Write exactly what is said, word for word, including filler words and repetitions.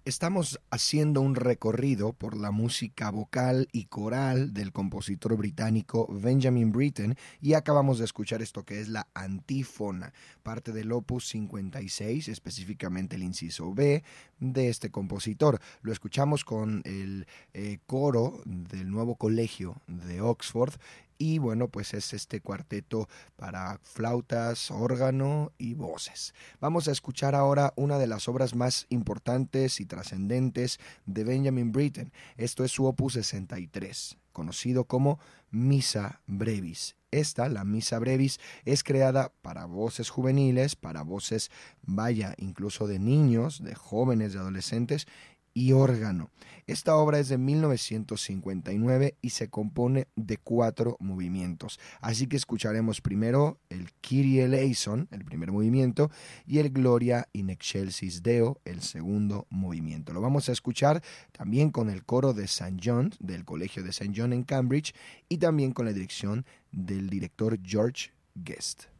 Estamos haciendo un recorrido por la música vocal y coral del compositor británico Benjamin Britten y acabamos de escuchar esto que es la antífona, parte del opus cincuenta y seis, específicamente el inciso B de este compositor. Lo escuchamos con el eh, coro del nuevo colegio de Oxford. Y bueno, pues es este cuarteto para flautas, órgano y voces. Vamos a escuchar ahora una de las obras más importantes y trascendentes de Benjamin Britten. Esto es su opus sesenta y tres, conocido como Missa Brevis. Esta, la Missa Brevis, es creada para voces juveniles, para voces, vaya, incluso de niños, de jóvenes, de adolescentes, y órgano. Esta obra es de mil novecientos cincuenta y nueve y se compone de cuatro movimientos. Así que escucharemos primero el Kyrie eleison, el primer movimiento, y el Gloria in excelsis Deo, el segundo movimiento. Lo vamos a escuchar también con el coro de Saint John, del Colegio de Saint John en Cambridge, y también con la dirección del director George Guest.